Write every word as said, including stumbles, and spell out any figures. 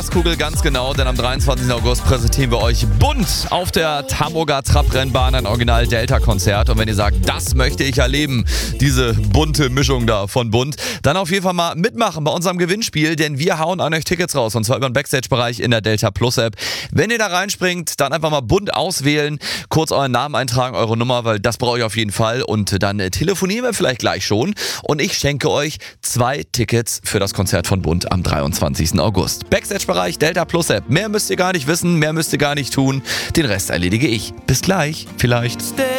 Kugel ganz genau, denn am dreiundzwanzigsten August präsentieren wir euch bunt auf der Hamburger Trabrennbahn ein Original-Delta-Konzert. Und wenn ihr sagt, das möchte ich erleben, diese bunte Mischung da von bunt, dann auf jeden Fall mal mitmachen bei unserem Gewinnspiel, denn wir hauen an euch Tickets raus und zwar über den Backstage-Bereich in der Delta Plus App. Wenn ihr da reinspringt, dann einfach mal bunt auswählen, kurz euren Namen eintragen, eure Nummer, weil das brauche ich auf jeden Fall und dann telefonieren wir vielleicht gleich schon und ich schenke euch zwei Tickets für das Konzert von bunt am dreiundzwanzigsten August. Backstage-Bereich Delta Plus App. Mehr müsst ihr gar nicht wissen, mehr müsst ihr gar nicht tun. Den Rest erledige ich. Bis gleich, vielleicht.